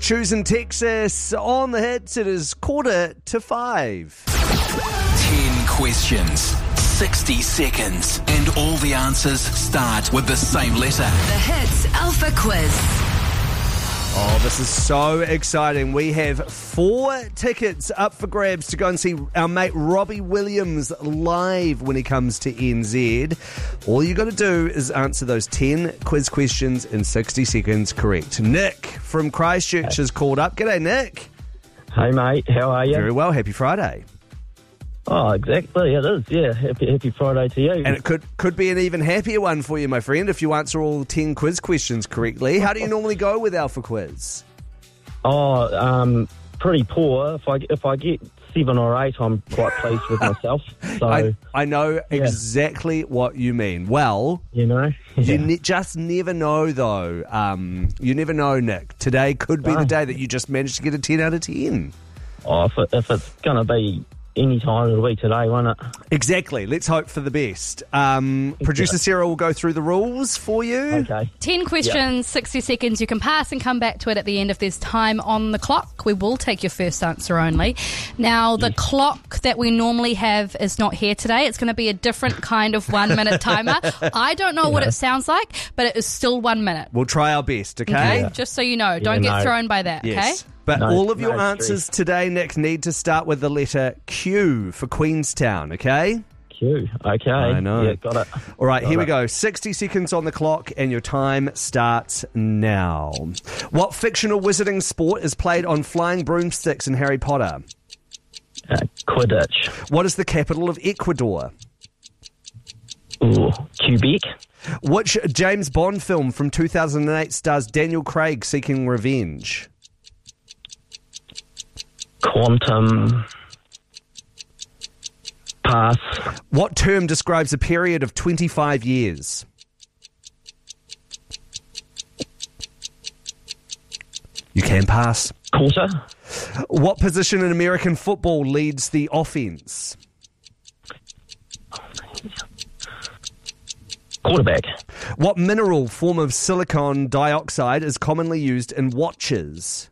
Shoes in Texas on the hits. It is 4:45. 10 questions, 60 seconds, and all the answers start with the same letter. The Hits Alpha Quiz. Oh, this is so exciting. We have 4 tickets up for grabs to go and see our mate Robbie Williams live when he comes to NZ. All you got to do is answer those 10 quiz questions in 60 seconds correct. Nick from Christchurch has called up. G'day, Nick. Hey, mate. How are you? Very well. Happy Friday. Oh, exactly. It is, yeah. Happy Friday to you. And it could be an even happier one for you, my friend, if you answer all 10 quiz questions correctly. How do you normally go with Alpha Quiz? Oh, pretty poor. If I get 7 or 8, I'm quite pleased with myself. So I know exactly what you mean. Well, you just never know, though. You never know, Nick. Today could be the day that you just managed to get a 10 out of 10. Oh, if it's going to be any time, it'll be today, won't it? Exactly. Let's hope for the best. Producer Sarah will go through the rules for you. Okay. 10 questions, 60 seconds. You can pass and come back to it at the end if there's time on the clock. We will take your first answer only. Now, the clock that we normally have is not here today. It's going to be a different kind of 1 minute timer. I don't know what it sounds like, but it is still 1 minute. We'll try our best, okay? Okay? Just so you know. Don't get thrown by that, Yes. okay? But all of your no answers stress. today, Nick, need to start with the letter Q for Queenstown, okay? Q. Okay. I know. Yeah, got it. All right, here we go. 60 seconds on the clock and your time starts now. What fictional wizarding sport is played on flying broomsticks in Harry Potter? Quidditch. What is the capital of Ecuador? Ooh, Quebec. Which James Bond film from 2008 stars Daniel Craig seeking revenge? Quantum. Pass. What term describes a period of 25 years? You can pass. Quarter. What position in American football leads the offense? Quarterback. What mineral form of silicon dioxide is commonly used in watches?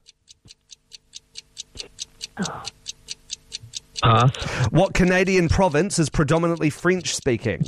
Pass. What Canadian province is predominantly French-speaking?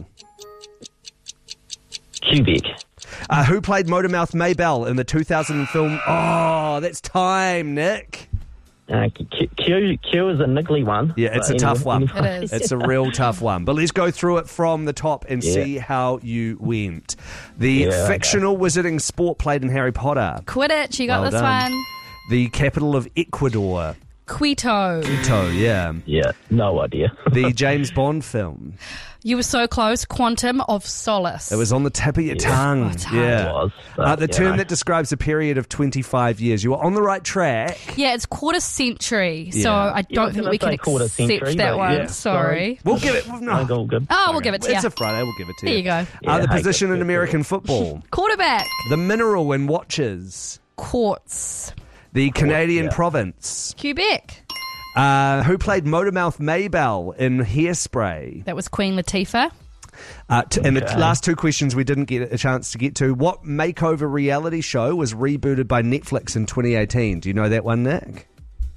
Quebec. Who played Motormouth Maybelle in the 2000 film? Oh, that's time, Nick. Q is a niggly one. Yeah, it's a tough one. It is. It's a real tough one. But let's go through it from the top and see how you went. The fictional wizarding sport played in Harry Potter. Quidditch, you got Well this done. one. The capital of Ecuador. Quito. Quito, yeah. Yeah, no idea. The James Bond film. You were so close. Quantum of Solace. It was on the tip of your tongue. it's hard. Yeah. It was, but, the term that describes a period of 25 years. You were on the right track. Yeah, it's quarter century, so Yeah. I don't think we can quarter century, accept that but one. yeah, Sorry. We'll give it. No. All good. Oh, we'll give it to It's you. a Friday. We'll give it to you. There you go. Yeah, the hey, position good, in good, American football. Quarterback. The mineral in watches. Quartz. The Canadian yeah. province. Quebec. Who played Motormouth Maybelle in Hairspray? That was Queen Latifah. And the last 2 questions we didn't get a chance to get to. What makeover reality show was rebooted by Netflix in 2018? Do you know that one, Nick?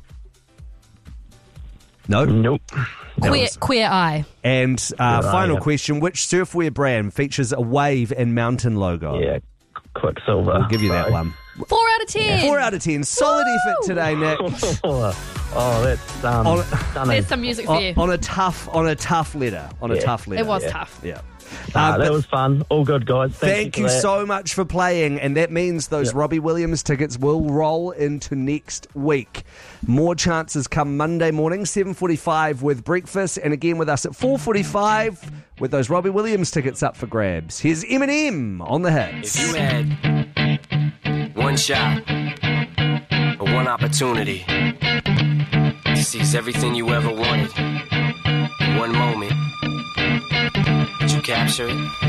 No? Nope. Queer Eye. And final yeah. question, which surfwear brand features a wave and mountain logo? Yeah, Quicksilver. We'll give you that So- one. 4 out of 10. 4 out of 10. Solid effort today, Nick. Oh, that's stunning. There's some music for you. On a tough letter. Tough letter. It was tough. Yeah. That but was fun. All good, guys. thank you for that. so much for playing, and that means those Robbie Williams tickets will roll into next week. More chances come Monday morning, 7:45 with breakfast, and again with us at 4:45 with those Robbie Williams tickets up for grabs. Here's Eminem on the hits. If you had one shot or one opportunity to seize everything you ever wanted in one moment, did you capture it?